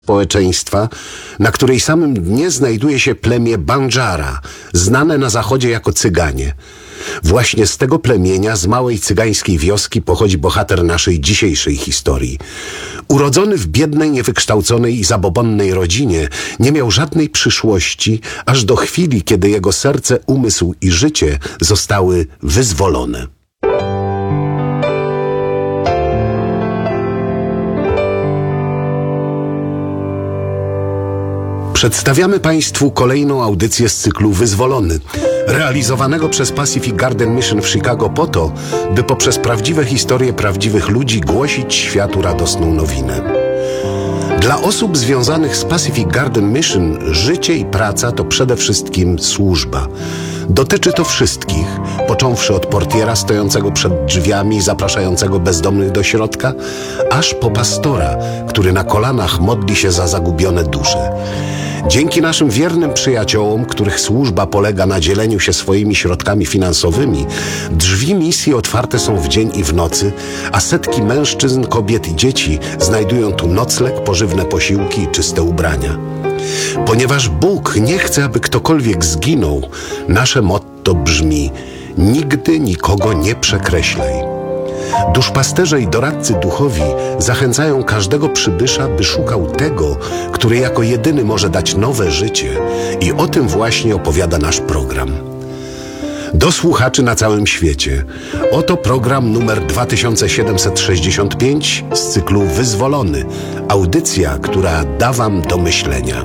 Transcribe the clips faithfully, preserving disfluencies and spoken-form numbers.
społeczeństwa, na której samym dnie znajduje się plemię Bandżara, znane na zachodzie jako Cyganie. Właśnie z tego plemienia, z małej cygańskiej wioski, pochodzi bohater naszej dzisiejszej historii. Urodzony w biednej, niewykształconej i zabobonnej rodzinie, nie miał żadnej przyszłości, aż do chwili, kiedy jego serce, umysł i życie zostały wyzwolone. Przedstawiamy Państwu kolejną audycję z cyklu Wyzwolony, realizowanego przez Pacific Garden Mission w Chicago po to, by poprzez prawdziwe historie prawdziwych ludzi głosić światu radosną nowinę. Dla osób związanych z Pacific Garden Mission życie i praca to przede wszystkim służba. Dotyczy to wszystkich, począwszy od portiera stojącego przed drzwiami, zapraszającego bezdomnych do środka, aż po pastora, który na kolanach modli się za zagubione dusze. Dzięki naszym wiernym przyjaciołom, których służba polega na dzieleniu się swoimi środkami finansowymi, drzwi misji otwarte są w dzień i w nocy, a setki mężczyzn, kobiet i dzieci znajdują tu nocleg, pożywne posiłki i czyste ubrania. Ponieważ Bóg nie chce, aby ktokolwiek zginął, nasze motto brzmi: nigdy nikogo nie przekreślaj. Duszpasterze i doradcy duchowi zachęcają każdego przybysza, by szukał tego, który jako jedyny może dać nowe życie, i o tym właśnie opowiada nasz program. Do słuchaczy na całym świecie. Oto program numer dwa tysiące siedemset sześćdziesiąt pięć z cyklu Wyzwolony. Audycja, która da wam do myślenia.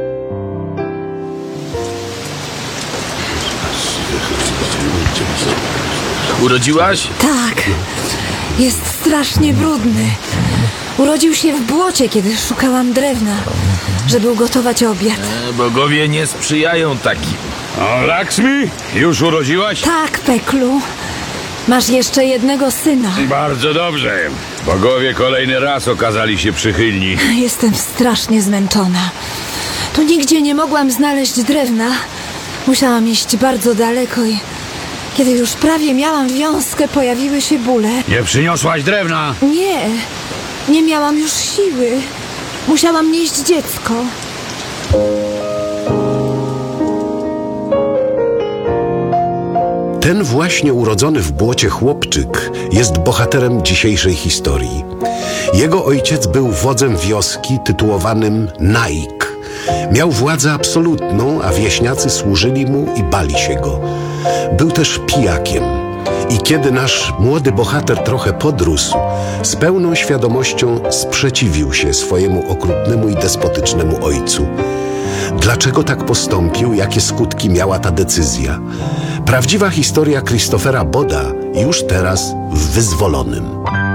Urodziłaś? Tak. Jest strasznie brudny. Urodził się w błocie, kiedy szukałam drewna, żeby ugotować obiad. E, bogowie nie sprzyjają takim. O, Laksmi? Już urodziłaś? Tak, Peklu. Masz jeszcze jednego syna. Bardzo dobrze. Bogowie kolejny raz okazali się przychylni. Jestem strasznie zmęczona. Tu nigdzie nie mogłam znaleźć drewna. Musiałam iść bardzo daleko i kiedy już prawie miałam wiązkę, pojawiły się bóle. Nie przyniosłaś drewna? Nie, nie miałam już siły. Musiałam nieść dziecko. Ten właśnie urodzony w błocie chłopczyk jest bohaterem dzisiejszej historii. Jego ojciec był wodzem wioski tytułowanym Naik. Miał władzę absolutną, a wieśniacy służyli mu i bali się go. Był też pijakiem. I kiedy nasz młody bohater trochę podrósł, z pełną świadomością sprzeciwił się swojemu okrutnemu i despotycznemu ojcu. Dlaczego tak postąpił? Jakie skutki miała ta decyzja? Prawdziwa historia Christophera Boda już teraz w Wyzwolonym.